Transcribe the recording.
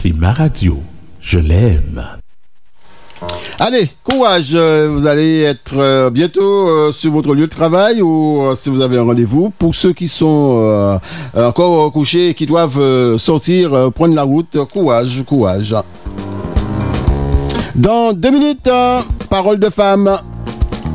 C'est ma radio. Je l'aime. Allez, courage, vous allez être bientôt sur votre lieu de travail ou si vous avez un rendez-vous. Pour ceux qui sont encore couchés et qui doivent sortir, prendre la route, courage. Dans 2 minutes, parole de femme.